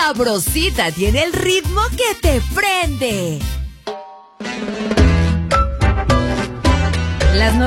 sabrosita tiene el ritmo que te prende. Las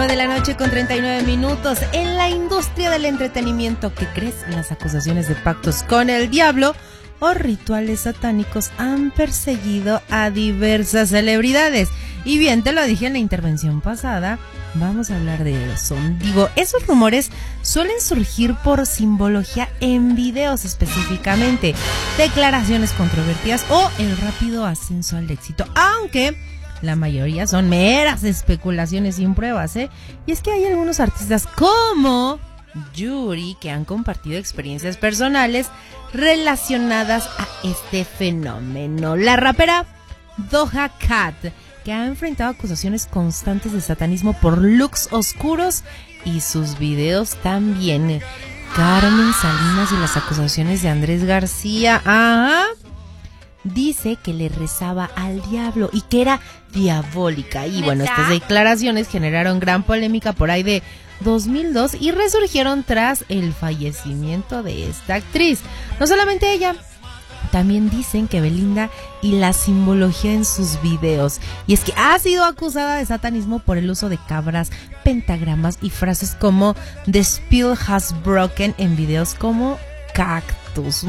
9:39 a.m. En la industria del entretenimiento, ¿qué crees? Las acusaciones de pactos con el diablo o rituales satánicos han perseguido a diversas celebridades. Y bien, te lo dije en la intervención pasada, vamos a hablar de eso. Digo, esos rumores suelen surgir por simbología en videos específicamente, declaraciones controvertidas o el rápido ascenso al éxito, aunque la mayoría son meras especulaciones sin pruebas, ¿eh? Y es que hay algunos artistas como Yuri que han compartido experiencias personales relacionadas a este fenómeno. La rapera Doja Cat, que ha enfrentado acusaciones constantes de satanismo por looks oscuros y sus videos también. Carmen Salinas y las acusaciones de Andrés García. Ajá. Dice que le rezaba al diablo y que era diabólica. Y bueno, estas declaraciones generaron gran polémica por ahí de 2002 y resurgieron tras el fallecimiento de esta actriz. No solamente ella, también dicen que Belinda y la simbología en sus videos. Y es que ha sido acusada de satanismo por el uso de cabras, pentagramas y frases como The Spill Has Broken en videos como Cactus.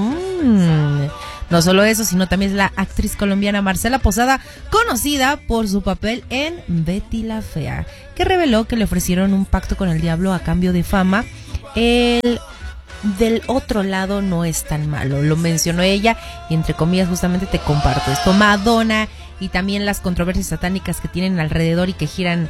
No solo eso, sino también es la actriz colombiana Marcela Posada, conocida por su papel en Betty la Fea, que reveló que le ofrecieron un pacto con el diablo a cambio de fama. El del otro lado no es tan malo, lo mencionó ella y entre comillas justamente te comparto esto. Madonna y también las controversias satánicas que tienen alrededor y que giran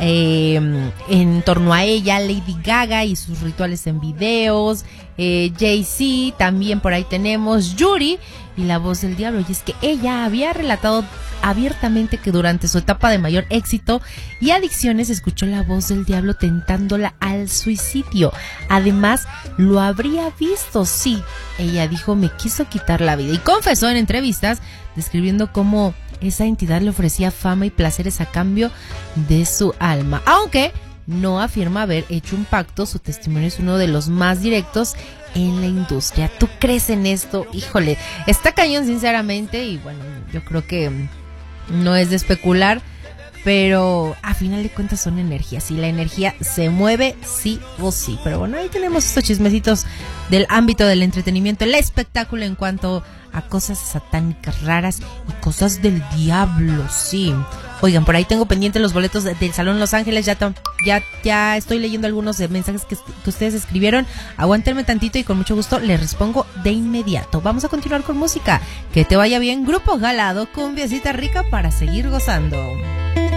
en torno a ella, Lady Gaga y sus rituales en videos, Jay-Z, también por ahí tenemos Yuri y la voz del diablo. Y es que ella había relatado abiertamente que durante su etapa de mayor éxito y adicciones escuchó la voz del diablo tentándola al suicidio. Además, lo habría visto, sí. Ella dijo, me quiso quitar la vida, y confesó en entrevistas describiendo cómo esa entidad le ofrecía fama y placeres a cambio de su alma. Aunque no afirma haber hecho un pacto, su testimonio es uno de los más directos en la industria. ¿Tú crees en esto? Híjole, está cañón sinceramente, y bueno, yo creo que no es de especular, pero a final de cuentas son energías y la energía se mueve sí o sí. Pero bueno, ahí tenemos estos chismecitos del ámbito del entretenimiento, el espectáculo en cuanto a cosas satánicas raras y cosas del diablo, sí. Oigan, por ahí tengo pendientes los boletos del Salón Los Ángeles, ya estoy leyendo algunos mensajes que ustedes escribieron. Aguántenme tantito y con mucho gusto les respondo de inmediato. Vamos a continuar con música. Que te vaya bien, Grupo Galado, cumbiacita rica para seguir gozando.